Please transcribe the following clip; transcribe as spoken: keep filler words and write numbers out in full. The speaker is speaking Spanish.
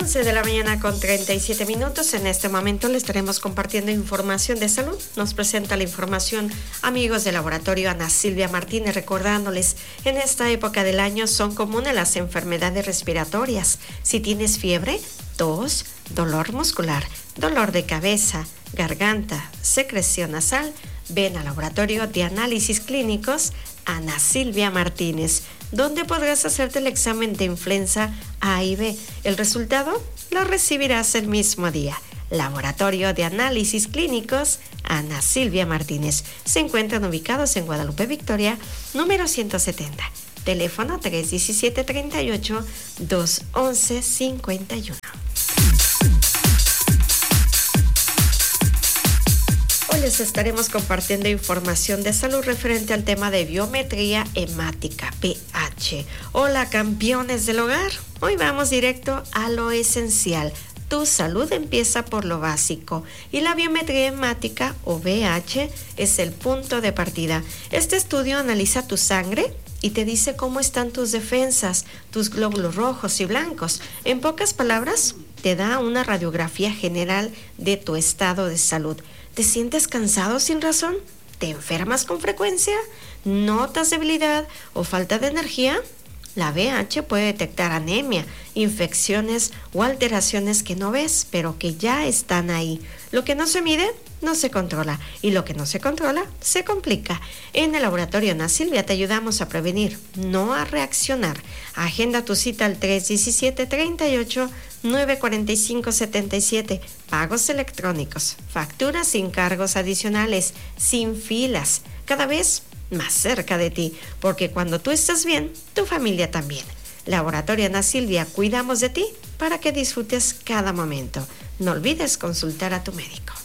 once de la mañana con treinta y siete minutos. En este momento le estaremos compartiendo información de salud. Nos presenta la información amigos del laboratorio Ana Silvia Martínez, recordándoles, en esta época del año son comunes las enfermedades respiratorias. Si tienes fiebre, tos, dolor muscular, dolor de cabeza, garganta, secreción nasal, ven al laboratorio de análisis clínicos Ana Silvia Martínez, donde podrás hacerte el examen de influenza A y B. El resultado lo recibirás el mismo día. Laboratorio de Análisis Clínicos Ana Silvia Martínez. Se encuentran ubicados en Guadalupe Victoria, número ciento setenta. Teléfono tres uno siete, tres ocho, dos uno uno, cinco uno. Hoy les estaremos compartiendo información de salud referente al tema de biometría hemática, P H. Hola, campeones del hogar. Hoy vamos directo a lo esencial. Tu salud empieza por lo básico y la biometría hemática o B H es el punto de partida. Este estudio analiza tu sangre y te dice cómo están tus defensas, tus glóbulos rojos y blancos. En pocas palabras, te da una radiografía general de tu estado de salud. ¿Te sientes cansado sin razón? ¿Te enfermas con frecuencia? ¿Notas debilidad o falta de energía? La B H puede detectar anemia, infecciones o alteraciones que no ves, pero que ya están ahí. Lo que no se mide, no se controla. Y lo que no se controla, se complica. En el laboratorio Ana Silvia te ayudamos a prevenir, no a reaccionar. Agenda tu cita al tres uno siete, tres ocho, nueve cuatro cinco, siete siete. Pagos electrónicos, facturas sin cargos adicionales, sin filas. Cada vez más cerca de ti, porque cuando tú estás bien, tu familia también. Laboratorio Ana Silvia, cuidamos de ti para que disfrutes cada momento. No olvides consultar a tu médico.